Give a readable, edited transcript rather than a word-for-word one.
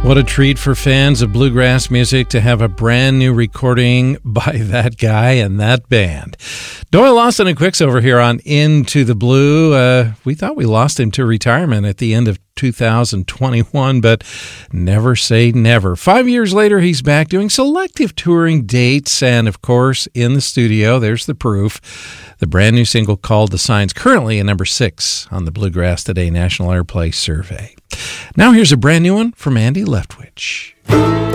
What a treat for fans of bluegrass music to have a brand new recording by that guy and that band. Doyle Lawson and Quicks over here on Into the Blue. We thought we lost him to retirement at the end of 2021, but never say never. 5 years later, he's back doing selective touring dates and, of course, in the studio. There's the proof. The brand new single called The Signs, currently at number 6 on the Bluegrass Today National Airplay Survey. Now here's a brand new one from Andy Leftwich.